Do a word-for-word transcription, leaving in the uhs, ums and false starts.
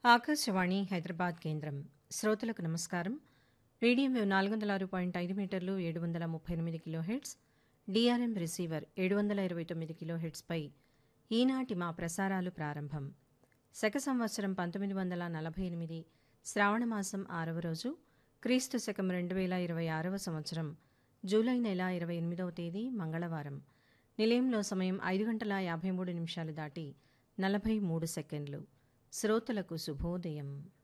ఆకాశవాణి హైదరాబాద్ కేంద్రం. శ్రోతలకు నమస్కారం. మీడియం వేవ్ నాలుగు వందల ఆరు పాయింట్ ఐదు మీటర్లు ఏడు వందల ముప్పై ఎనిమిది కిలోహెర్ట్జ్, డిఆర్ఎం రిసీవర్ ఏడు వందల ఇరవై తొమ్మిది కిలోహెర్ట్జ్పై ఈనాటి మా ప్రసారాలు ప్రారంభం. శక సంవత్సరం పంతొమ్మిది వందల నలభై ఎనిమిది శ్రావణమాసం ఆరవ రోజు, క్రీస్తు శకం రెండు వేల ఇరవై ఆరవ సంవత్సరం జూలై నెల ఇరవై ఎనిమిదవ తేదీ మంగళవారం. నిలయంలో సమయం ఐదు గంటల యాభై మూడు నిమిషాలు దాటి నలభై మూడు సెకండ్లు. శ్రోతలకు శుభోదయం.